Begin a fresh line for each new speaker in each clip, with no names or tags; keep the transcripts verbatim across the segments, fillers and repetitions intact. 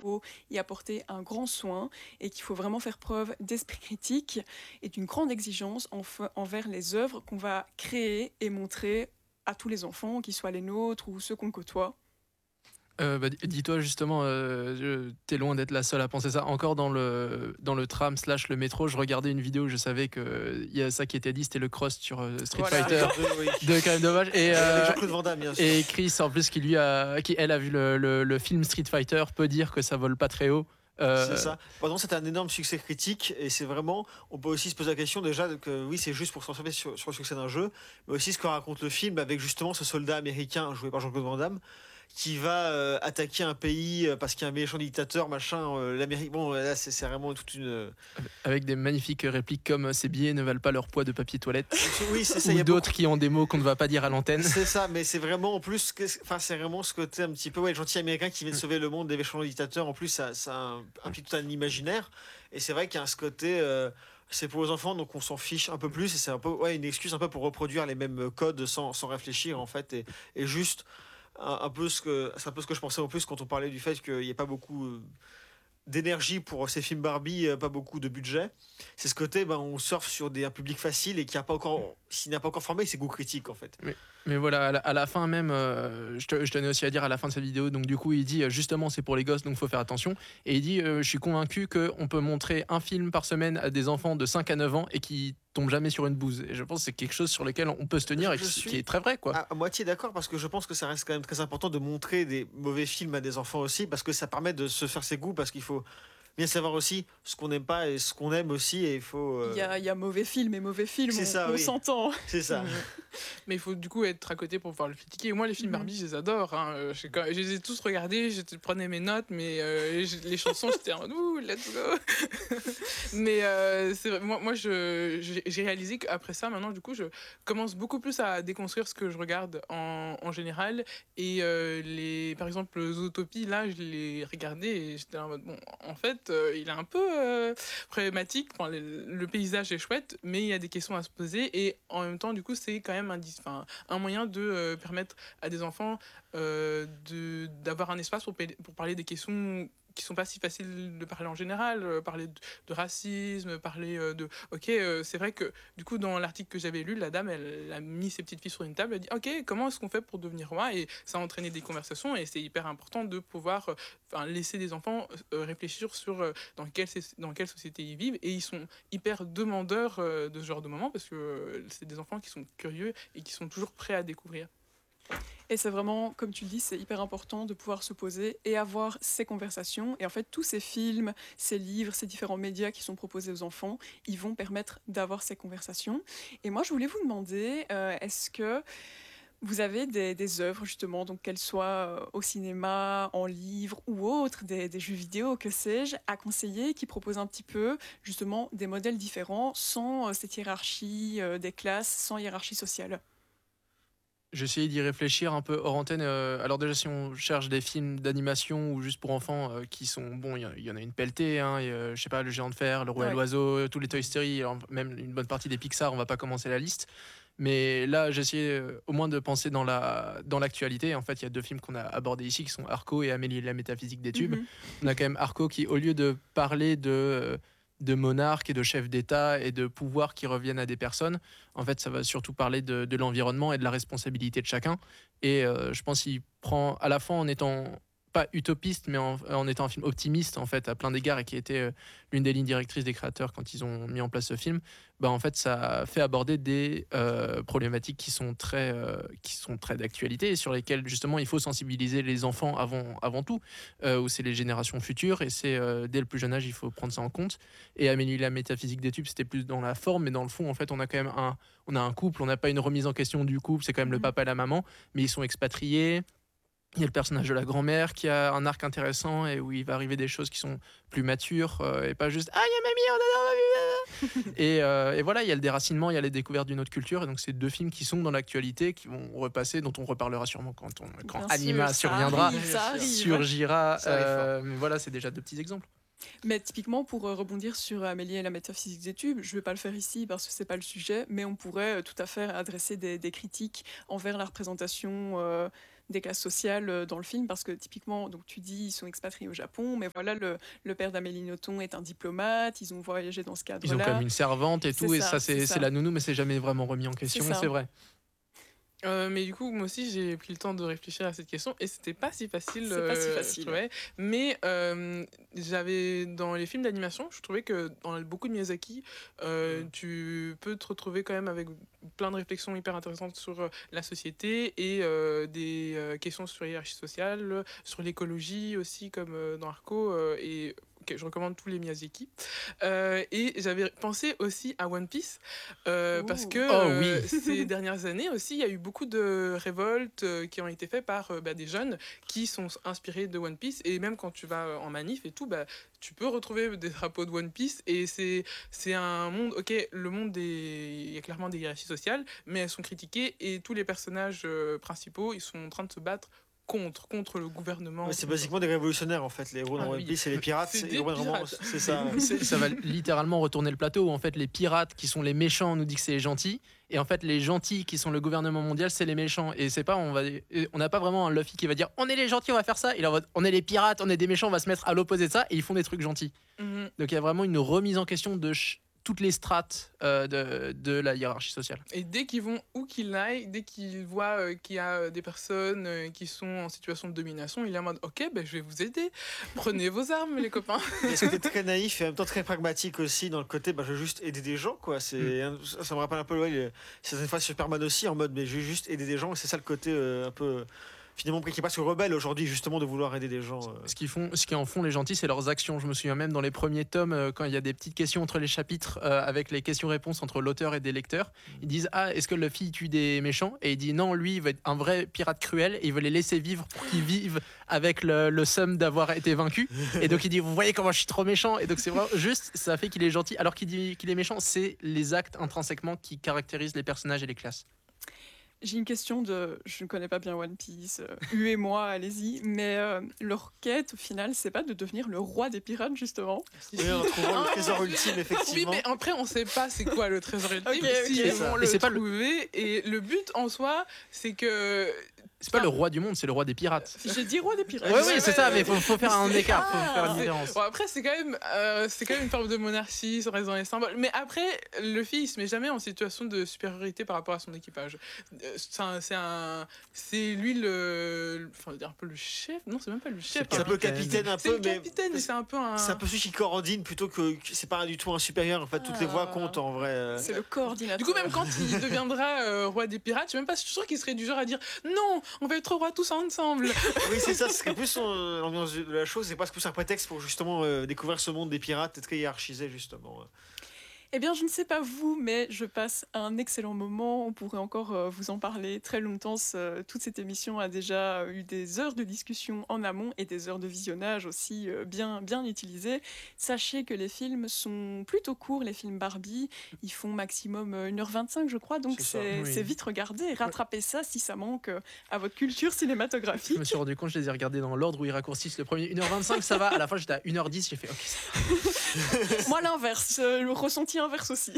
faut y apporter un grand soin et qu'il faut vraiment faire preuve d'esprit critique et d'une grande exigence enf- envers les œuvres qu'on va créer et montrer à tous les enfants, qu'ils soient les nôtres ou ceux qu'on côtoie.
Euh, bah, dis-toi justement, euh, je- t'es loin d'être la seule à penser ça. Encore dans le, dans le tram slash le métro, je regardais une vidéo, je savais qu'il y a ça qui était dit, c'était le cross sur euh, Street
Voilà.
Fighter
Oui.
de quand même dommage. Et,
Avec
euh,
Jean-Claude Van Damme, bien sûr.
et Chris, en plus, qui lui a, qui elle a vu le, le, le film Street Fighter, peut dire que ça vole pas très haut. Euh,
C'est ça. Pendant c'est un énorme succès critique et c'est vraiment. On peut aussi se poser la question déjà que oui, c'est juste pour se transformer sur, sur le succès d'un jeu, mais aussi ce que raconte le film avec justement ce soldat américain joué par Jean-Claude Van Damme qui va euh, attaquer un pays euh, parce qu'il y a un méchant dictateur, machin. Euh, L'Amérique. Bon, là, c'est, c'est vraiment toute une. euh,
avec des magnifiques répliques comme ces billets ne valent pas leur poids de papier toilette.
Oui, c'est ça. Il y
Ou
a
d'autres
beaucoup-
qui ont des mots qu'on ne va pas dire à l'antenne.
C'est ça, mais c'est vraiment en plus, que- enfin c'est vraiment ce côté un petit peu ouais, gentil américain qui vient de sauver le monde des méchants dictateurs. En plus, ça, ça implique tout un imaginaire, et c'est vrai qu'il y a ce côté, euh, c'est pour les enfants, donc on s'en fiche un peu plus, et c'est un peu ouais, une excuse un peu pour reproduire les mêmes codes sans, sans réfléchir en fait, et, et juste un, un peu ce que c'est un peu ce que je pensais en plus quand on parlait du fait qu'il n'y ait pas beaucoup euh, d'énergie pour ces films Barbie, euh, pas beaucoup de budget. C'est ce côté, ben, on surfe sur des, un public facile et qui a pas encore, s'il n'a pas encore formé ses goûts critiques en fait.
Mais, mais voilà, à la, à la fin même, euh, je, te- je tenais aussi à dire à la fin de cette vidéo, donc du coup il dit euh, justement c'est pour les gosses donc il faut faire attention, et il dit euh, je suis convaincu qu'on peut montrer un film par semaine à des enfants de cinq à neuf ans et qui tombent jamais sur une bouse, et je pense que c'est quelque chose sur lequel on peut se tenir et
Je
qui,
suis-
qui est très vrai quoi.
À, à moitié d'accord parce que je pense que ça reste quand même très important de montrer des mauvais films à des enfants aussi parce que ça permet de se faire ses goûts parce qu'il faut bien savoir aussi ce qu'on n'aime pas et ce qu'on aime aussi et il faut. euh,
Il y a, il y a mauvais film et mauvais film,
C'est
on,
ça,
on
oui.
s'entend.
C'est ça.
Mais il faut du coup être à côté pour pouvoir le critiquer. Moi, les films
Mhm.
Barbie, je les adore. Hein. Euh, Je, sais quand- je les ai tous regardés, je te- prenais mes notes, mais euh, je- les chansons, j'étais en ouh, let's go. mais euh, c'est vrai, moi, moi je, j'ai j'ai réalisé qu'après ça, maintenant, du coup, je commence beaucoup plus à déconstruire ce que je regarde en, en général. Et euh, les, par exemple, Zootopie, là, je l'ai regardé et j'étais en mode, bon, en fait, euh, il est un peu euh, problématique. Enfin, le, le paysage est chouette, mais il y a des questions à se poser. Et en même temps, du coup, c'est quand même un, dis- enfin, un moyen de euh, permettre à des enfants euh, de, d'avoir un espace pour, pa- pour parler des questions qui sont pas si faciles de parler en général, euh, parler de, de racisme, parler euh, de... Ok, euh, c'est vrai que du coup, dans l'article que j'avais lu, la dame, elle, a mis ses petites filles sur une table, elle a dit, ok, comment est-ce qu'on fait pour devenir roi? Et ça a entraîné des conversations, et c'est hyper important de pouvoir euh, enfin, laisser des enfants euh, réfléchir sur euh, dans, quelle, soci- dans quelle société ils vivent, et ils sont hyper demandeurs euh, de ce genre de moments, parce que euh, c'est des enfants qui sont curieux et qui sont toujours prêts à découvrir.
Et c'est vraiment, comme tu le dis, c'est hyper important de pouvoir se poser et avoir ces conversations. Et en fait, tous ces films, ces livres, ces différents médias qui sont proposés aux enfants, ils vont permettre d'avoir ces conversations. Et moi, je voulais vous demander, euh, est-ce que vous avez des, des œuvres, justement, donc qu'elles soient euh, au cinéma, en livre ou autres, des, des jeux vidéo, que sais-je, à conseiller, qui proposent un petit peu, justement, des modèles différents, sans euh, cette hiérarchie euh, des classes, sans hiérarchie sociale?
J'ai essayé d'y réfléchir un peu hors antenne. euh, alors déjà, si on cherche des films d'animation ou juste pour enfants euh, qui sont... Bon, il y, en- il y en a une pelletée, hein, et, euh, je sais pas, Le Géant de Fer, Le Roi et
Ouais.
l'Oiseau, tous les Toy Story, alors même une bonne partie des Pixar, on va pas commencer la liste. Mais là, j'ai essayé euh, au moins de penser dans la dans l'actualité. En fait, il y a deux films qu'on a abordés ici qui sont Arco et Amélie et la métaphysique des tubes.
Mhm.
On a quand même Arco qui, au lieu de parler de, euh, de monarques et de chefs d'État et de pouvoirs qui reviennent à des personnes, en fait, ça va surtout parler de, de l'environnement et de la responsabilité de chacun. Et euh, je pense qu'il prend à la fois en étant pas utopiste, mais en, en étant un film optimiste en fait à plein d'égards, et qui était euh, l'une des lignes directrices des créateurs quand ils ont mis en place ce film. Bah en fait ça fait aborder des euh, problématiques qui sont très euh, qui sont très d'actualité et sur lesquelles justement il faut sensibiliser les enfants avant avant tout, euh, où c'est les générations futures, et c'est euh, dès le plus jeune âge il faut prendre ça en compte. Et Amélie la métaphysique des tubes, c'était plus dans la forme, mais dans le fond en fait on a quand même un on a un couple, on n'a pas une remise en question du couple, c'est quand même le
Mhm.
papa et la maman, mais ils sont expatriés. Il y a le personnage de la grand-mère qui a un arc intéressant et où il va arriver des choses qui sont plus matures, euh, et pas juste ah il y a mamie, on adore mamie. et, euh, et voilà, il y a le déracinement, il y a les découvertes d'une autre culture, et donc c'est deux films qui sont dans l'actualité, qui vont repasser, dont on reparlera sûrement quand, on, quand
Bien
Anima
sûr, ça
surviendra,
arrive, ça arrive.
surgira.
Ça arrive
euh, mais voilà, c'est déjà deux petits exemples.
Mais typiquement, pour euh, rebondir sur Amélie et la métaphysique des tubes, je ne vais pas le faire ici parce que c'est pas le sujet, mais on pourrait euh, tout à fait adresser des, des critiques envers la représentation euh, des classes sociales euh, dans le film, parce que typiquement, donc tu dis, ils sont expatriés au Japon, mais voilà, le, le père d'Amélie Nothomb est un diplomate, ils ont voyagé dans ce cadre-là.
Ils ont quand même une servante et tout,
C'est
et
ça,
ça,
c'est
c'est
ça.
c'est la nounou, mais c'est jamais vraiment remis en question,
ça.
c'est vrai.
Euh, mais du coup, moi aussi, j'ai pris le temps de réfléchir à cette question et c'était pas si facile.
C'est pas si
euh,
facile.
je trouvais. Mais euh, j'avais dans les films d'animation, je trouvais que dans beaucoup de Miyazaki, euh,
Mm.
tu peux te retrouver quand même avec plein de réflexions hyper intéressantes sur euh, la société et euh, des euh, questions sur la hiérarchie sociale, sur l'écologie aussi, comme euh, dans Arco. euh, et ok, je recommande tous les Miyazaki. Euh, et j'avais pensé aussi à One Piece euh, parce
Ouh.
que
Oh oui.
euh, ces dernières années aussi, il y a eu beaucoup de révoltes euh, qui ont été faites par euh, bah, des jeunes qui sont inspirés de One Piece. Et même quand tu vas euh, en manif et tout, bah, tu peux retrouver des drapeaux de One Piece. Et c'est, c'est un monde, ok, le monde des... Il y a clairement des hiérarchies sociales, mais elles sont critiquées et tous les personnages euh, principaux, ils sont en train de se battre contre, contre le gouvernement.
Ouais, c'est
contre-
basiquement des révolutionnaires en fait, les héros dans
Ah
One
oui.
Piece, c'est les pirates.
C'est
et
des
vraiment,
pirates.
c'est ça.
C'est- ça va littéralement retourner le plateau où en fait les pirates qui sont les méchants on nous dit que c'est les gentils et en fait les gentils qui sont le gouvernement mondial c'est les méchants et c'est pas on va on n'a pas vraiment un Luffy qui va dire on est les gentils on va faire ça, il est en mode on est les pirates on est des méchants on va se mettre à l'opposé de ça et ils font des trucs gentils.
Mhm.
Donc il y a vraiment une remise en question de ch- toutes les strates euh, de, de la hiérarchie sociale.
Et dès qu'ils vont où qu'ils aillent, dès qu'ils voient euh, qu'il y a euh, des personnes euh, qui sont en situation de domination, il est en mode ok, ben, je vais vous aider. Prenez vos armes, les copains.
Il y a ce côté très naïf et en même temps très pragmatique aussi dans le côté bah, je veux juste aider des gens quoi. C'est
Mm.
ça, ça me rappelle un peu ouais, les- certaines fois Superman aussi en mode mais je veux juste aider des gens et c'est ça le côté euh, un peu finalement qui est presque rebelle aujourd'hui justement de vouloir aider des gens. euh.
Ce qu'ils font, ce qui en font les gentils, c'est leurs actions. Je me souviens même dans les premiers tomes, euh, quand il y a des petites questions entre les chapitres, euh, avec les questions-réponses entre l'auteur et des lecteurs, ils disent ah est-ce que Luffy tue des méchants et il dit non lui il veut être un vrai pirate cruel et il veut les laisser vivre pour qu'ils vivent avec le, le seum d'avoir été vaincu et donc il dit vous voyez comment je suis trop méchant et donc c'est vraiment juste ça fait qu'il est gentil alors qu'il dit qu'il est méchant c'est les actes intrinsèquement qui caractérisent les personnages et les classes.
J'ai une question de. Je ne connais pas bien One Piece, euh, U et moi, allez-y. Mais euh, leur quête, au final, c'est pas de devenir le roi des pirates, justement.
Oui, en trouvant le trésor ultime
Oui,
effectivement.
mais après, on sait pas c'est quoi le trésor ultime,
Ok,
si
ok.
ils
C'est ça.
vont
Et
le
c'est pas le-
trouver. Et le but en soi, c'est que.
C'est pas le roi du monde, c'est le roi des pirates.
J'ai dit roi des pirates.
Oui,
ouais,
oui, c'est
ouais,
ça,
ouais.
mais faut, faut faire un écart, faut faire une
Ah.
différence.
Bon, après, c'est quand, même, euh, c'est quand même une forme de monarchie, ça reste dans les symboles. Mais après, Luffy, il se met jamais en situation de supériorité par rapport à son équipage. Euh, C'est, un, c'est, un, c'est lui le. Enfin, un peu le chef. Non, c'est même pas le chef.
C'est un
hein.
peu capitaine un
C'est
peu
le
mais
capitaine, mais c'est un peu un.
c'est un peu celui qui coordonne plutôt que que c'est pas du tout un supérieur en fait toutes les voix
Ah.
comptent en vrai. euh.
C'est le coordinateur.
Du coup, même quand il deviendra euh, roi des pirates, je suis même pas sûr qu'il serait du genre à dire non, on va être roi tous ensemble.
Oui, c'est ça, ce serait plus euh, l'ambiance de la chose, c'est pas plus un prétexte pour justement euh, découvrir ce monde des pirates et très hiérarchisé justement.
Eh bien, je ne sais pas vous, mais je passe un excellent moment. On pourrait encore euh, vous en parler très longtemps. Ce- toute cette émission a déjà eu des heures de discussion en amont et des heures de visionnage aussi euh, bien, bien utilisées. Sachez que les films sont plutôt courts, les films Barbie. Ils font maximum euh, une heure vingt-cinq, je crois. Donc,
C'est ça.
c'est
Oui.
c'est vite regardé. Rattrapez ça si ça manque euh, à votre culture cinématographique.
Je me suis rendu compte, je les ai regardés dans l'ordre où ils raccourcissent le premier une heure vingt-cinq, ça va. À la fin, j'étais à une heure dix, j'ai fait ok, ça va.
Moi, l'inverse. euh, le ressenti inverse aussi.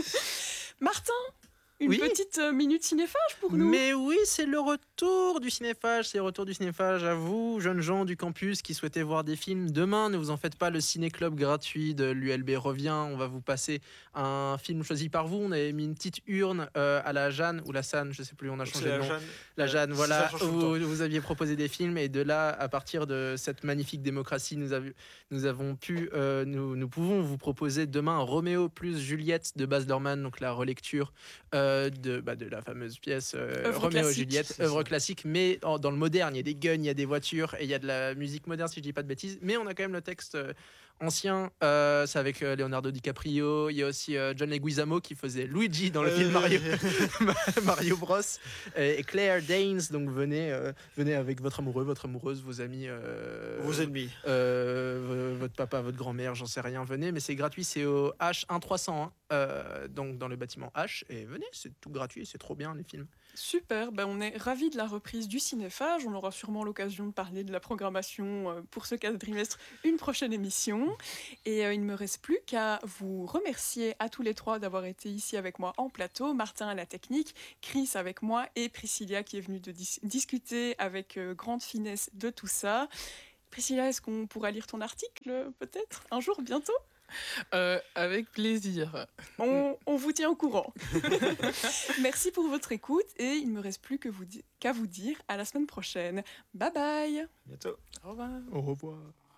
Martin, une
Oui.
petite euh, minute cinéphage pour nous.
Mais oui, c'est le retour du cinéphage, c'est le retour du cinéphage à vous, jeunes gens du campus qui souhaitez voir des films. Demain, ne vous en faites pas, le ciné-club gratuit de l'U L B revient. On va vous passer un film choisi par vous. On avait mis une petite urne euh, à la Jeanne ou la Sanne, je sais plus, on a
C'est
changé de
la
nom.
Jeanne.
La Jeanne,
Euh,
voilà,
ça change tout le
vous,
temps.
vous aviez proposé des films et de là, à partir de cette magnifique démocratie, nous, avions- nous avons pu, euh, nous, nous pouvons vous proposer demain Roméo plus Juliette de Baz Luhrmann, donc la relecture euh, de, bah, de la fameuse pièce euh,
Œuvre
Roméo et
classique.
Juliette,
C'est
œuvre
ça.
classique, mais en- dans le moderne, il y a des guns, il y a des voitures et il y a de la musique moderne si je dis pas de bêtises, mais on a quand même le texte euh, ancien, euh, c'est avec euh, Leonardo DiCaprio, il y a aussi euh, John Leguizamo qui faisait Luigi dans le
Euh,
film Mario, Mario Bros euh, et Claire Danes, donc venez, euh, venez avec votre amoureux, votre amoureuse, vos amis, euh,
Vos ennemis.
euh, v- votre papa, votre grand-mère, j'en sais rien, venez, mais c'est gratuit, c'est au H un trois cent un, euh, donc dans le bâtiment H, et venez, c'est tout gratuit, c'est trop bien les films.
Super, ben on est ravis de la reprise du cinéphage. On aura sûrement l'occasion de parler de la programmation euh, pour ce quadrimestre, une prochaine émission. Et euh, il ne me reste plus qu'à vous remercier à tous les trois d'avoir été ici avec moi en plateau. Martin à la technique, Chris avec moi et Priscilla qui est venue de dis- discuter avec euh, grande finesse de tout ça. Priscilla, est-ce qu'on pourra lire ton article peut-être un jour, bientôt?
Euh, avec plaisir.
On, on vous tient au courant. Merci pour votre écoute et il ne me reste plus que vous di- qu'à vous dire à la semaine prochaine. Bye bye.
Bientôt.
Au revoir.
Au revoir.